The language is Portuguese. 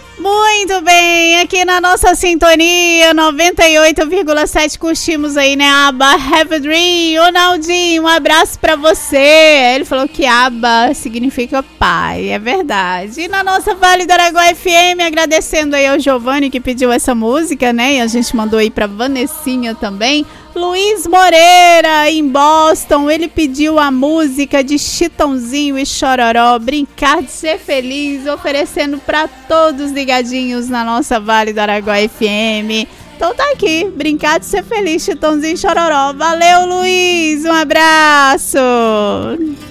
Muito bem, aqui na nossa sintonia 98,7 curtimos aí, né, ABBA, Have a Dream. Ô Naldinho, um abraço pra você. Ele falou que ABBA significa pai, é verdade. E na nossa Vale do Araguaia FM, agradecendo aí ao Giovanni que pediu essa música, né, e a gente mandou aí pra Vanessinha também. Luiz Moreira, em Boston, ele pediu a música de Chitãozinho e Chororó, Brincar de Ser Feliz, oferecendo para todos ligadinhos na nossa Vale do Araguaia FM. Então tá aqui, Brincar de Ser Feliz, Chitãozinho e Chororó. Valeu, Luiz, um abraço!